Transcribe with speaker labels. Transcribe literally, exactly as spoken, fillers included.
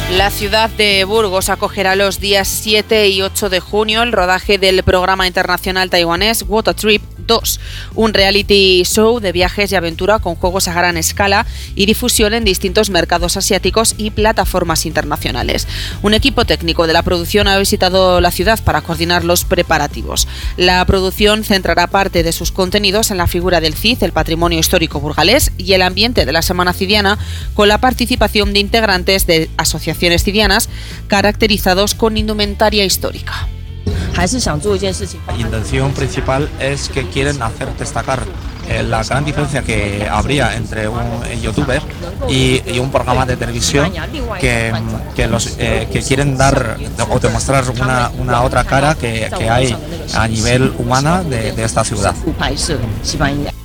Speaker 1: La ciudad de Burgos acogerá los días siete y ocho de junio el rodaje del programa internacional taiwanés Water Trip dos, un reality show de viajes y aventura con juegos a gran escala y difusión en distintos mercados asiáticos y plataformas internacionales. Un equipo técnico de la producción ha visitado la ciudad para coordinar los preparativos. La producción centrará parte de sus contenidos en la figura del Cid, el patrimonio histórico burgalés y el ambiente de la Semana Cidiana, con la participación de integrantes de asociaciones cidianas caracterizados con indumentaria histórica.
Speaker 2: La intención principal es que quieren hacer destacar eh, la gran diferencia que habría entre un youtuber y, y un programa de televisión que, que, los, eh, que quieren dar o demostrar una, una otra cara que, que hay a nivel humana de, de esta ciudad.